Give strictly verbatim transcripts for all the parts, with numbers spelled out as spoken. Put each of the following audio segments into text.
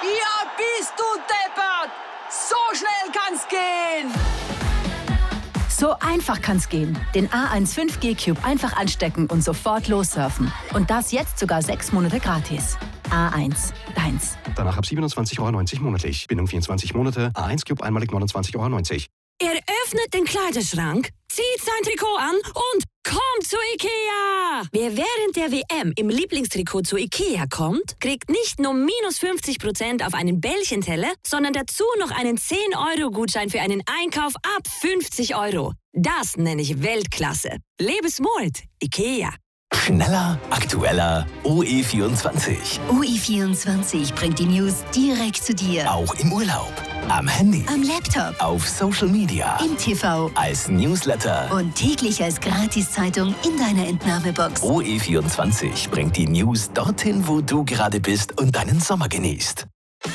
Ja, bist du deppert! So schnell kann's gehen! So einfach kann's gehen. Den A eins fünf G Cube einfach anstecken und sofort lossurfen. Und das jetzt sogar sechs Monate gratis. A eins, deins. Danach ab siebenundzwanzig Euro neunzig monatlich. Bindung vierundzwanzig Monate. A eins Cube einmalig neunundzwanzig Euro neunzig. Er öffnet den Kleiderschrank, zieht sein Trikot an und kommt zu Ikea! Wer während der W M im Lieblingstrikot zu Ikea kommt, kriegt nicht nur minus fünfzig Prozent auf einen Bällchenteller, sondern dazu noch einen zehn Euro Gutschein für einen Einkauf ab fünfzig Euro. Das nenne ich Weltklasse. Lebe smart, Ikea. Schneller, aktueller, O E vierundzwanzig. O E vierundzwanzig bringt die News direkt zu dir. Auch im Urlaub, am Handy, am Laptop, auf Social Media, im T V, als Newsletter und täglich als Gratiszeitung in deiner Entnahmebox. O E vierundzwanzig bringt die News dorthin, wo du gerade bist und deinen Sommer genießt.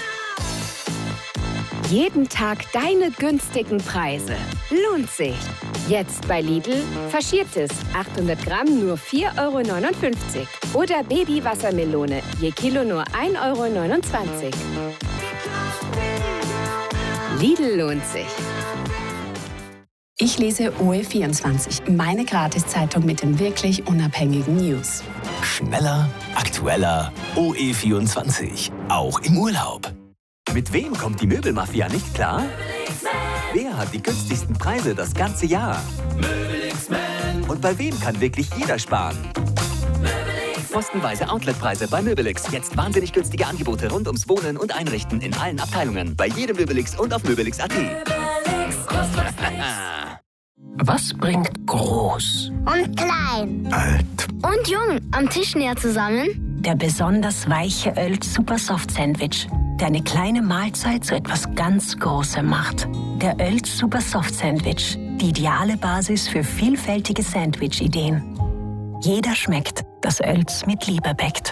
Jeden Tag deine günstigen Preise. Lohnt sich. Jetzt bei Lidl faschiertes achthundert Gramm nur vier Euro neunundfünfzig. Oder Baby-Wassermelone je Kilo nur ein Euro neunundzwanzig. Lidl lohnt sich. Ich lese O E vierundzwanzig, meine Gratiszeitung mit den wirklich unabhängigen News. Schneller, aktueller, O E vierundzwanzig. Auch im Urlaub. Mit wem kommt die Möbelmafia nicht klar? Wer hat die günstigsten Preise das ganze Jahr? Und bei wem kann wirklich jeder sparen? Postenweise Outletpreise bei Möbelix. Jetzt wahnsinnig günstige Angebote rund ums Wohnen und Einrichten in allen Abteilungen. Bei jedem Möbelix und auf möbelix punkt at. Was bringt groß und klein, alt und jung am Tisch näher zusammen? Der besonders weiche Oelz Super Soft Sandwich, der eine kleine Mahlzeit zu etwas ganz Großem macht. Der Oelz Super Soft Sandwich, die ideale Basis für vielfältige Sandwich-Ideen. Jeder schmeckt, das Oelz mit Liebe bäckt.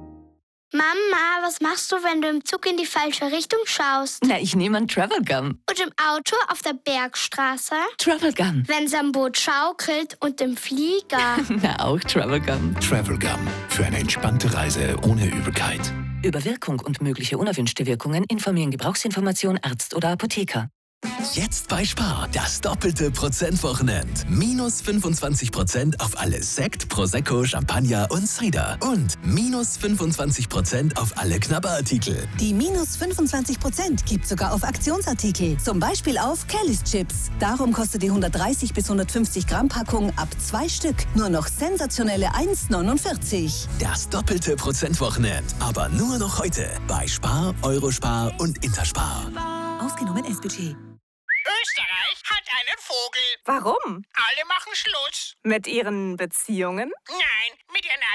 Mama, was machst du, wenn du im Zug in die falsche Richtung schaust? Na, ich nehme einen Travel Gun. Und im Auto auf der Bergstraße? Travel Gun. Wenn's am Boot schaukelt und im Flieger? Na, auch Travel Gun. Travel Gum. Für eine entspannte Reise ohne Übelkeit. Über Wirkung und mögliche unerwünschte Wirkungen informieren Gebrauchsinformation Arzt oder Apotheker. Jetzt bei Spar, das doppelte Prozentwochenend. Minus fünfundzwanzig Prozent auf alle Sekt, Prosecco, Champagner und Cider. Und minus fünfundzwanzig Prozent auf alle Knabberartikel. Die minus fünfundzwanzig Prozent gibt sogar auf Aktionsartikel. Zum Beispiel auf Kelly's Chips. Darum kostet die hundertdreißig bis hundertfünfzig Gramm Packung ab zwei Stück nur noch sensationelle eins neunundvierzig. Das doppelte Prozentwochenend. Aber nur noch heute bei Spar, Eurospar und Interspar. Ausgenommen S-Budget. Österreich hat einen Vogel. Warum? Alle machen Schluss. Mit ihren Beziehungen? Nein, mit ihren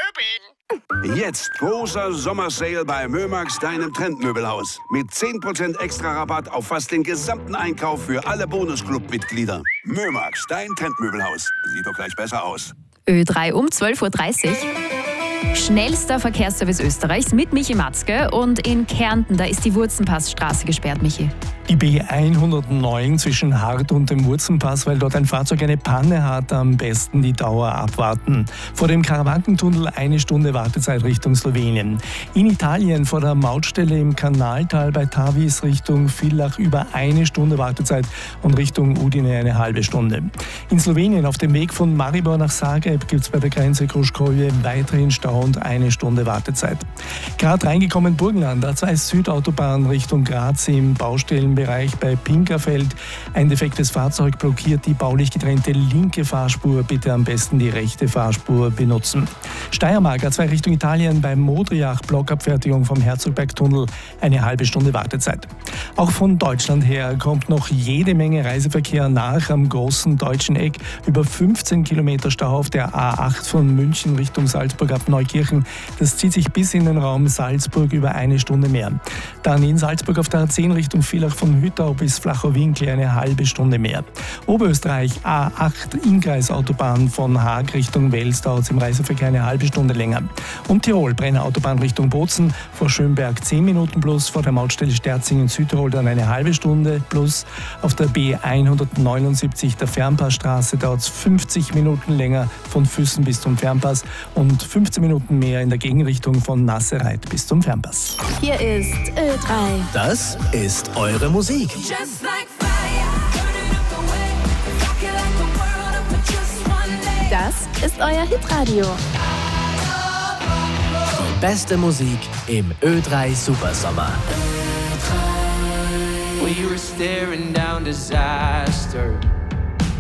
alten Möbeln. Jetzt großer Sommersale bei Mömax, deinem Trendmöbelhaus. Mit zehn Prozent extra Rabatt auf fast den gesamten Einkauf für alle Bonusclub-Mitglieder. Mömax, dein Trendmöbelhaus. Sieht doch gleich besser aus. Ö drei um zwölf Uhr dreißig. Schnellster Verkehrsservice Österreichs mit Michi Matzke. Und in Kärnten, da ist die Wurzenpassstraße gesperrt, Michi. Die B hundertneun zwischen Hart und dem Wurzenpass, weil dort ein Fahrzeug eine Panne hat, am besten die Dauer abwarten. Vor dem Karawankentunnel eine Stunde Wartezeit Richtung Slowenien. In Italien vor der Mautstelle im Kanaltal bei Tavis Richtung Villach über eine Stunde Wartezeit und Richtung Udine eine halbe Stunde. In Slowenien auf dem Weg von Maribor nach Zagreb gibt es bei der Grenze Kruškovje weiterhin Stau und eine Stunde Wartezeit. Gerade reingekommen Burgenland, A zwei Südautobahn Richtung Graz im Baustellenbereich bei Pinkerfeld. Ein defektes Fahrzeug blockiert die baulich getrennte linke Fahrspur. Bitte am besten die rechte Fahrspur benutzen. Steiermark, A zwei Richtung Italien bei Modriach, Blockabfertigung vom Herzogbergtunnel, eine halbe Stunde Wartezeit. Auch von Deutschland her kommt noch jede Menge Reiseverkehr nach am großen deutschen Eck. Über fünfzehn Kilometer Stau auf der A acht von München Richtung Salzburg ab Neukirchen. Das zieht sich bis in den Raum Salzburg über eine Stunde mehr. Dann in Salzburg auf der A zehn Richtung Villach von von Hüttau bis Flachau-Winkel eine halbe Stunde mehr. Oberösterreich A acht Innkreisautobahn von Haag Richtung Wels dauert es im Reiseverkehr eine halbe Stunde länger. Und Tirol, Brenner Autobahn Richtung Bozen, vor Schönberg zehn Minuten plus, vor der Mautstelle Sterzingen Südtirol dann eine halbe Stunde plus. Auf der B hundertneunundsiebzig der Fernpassstraße dauert es fünfzig Minuten länger von Füssen bis zum Fernpass und fünfzehn Minuten mehr in der Gegenrichtung von Nassereit bis zum Fernpass. Hier ist Ö drei. Das ist eure Musik. Das ist euer Hitradio. Die beste Musik im Ö drei Supersommer. We were staring down disaster.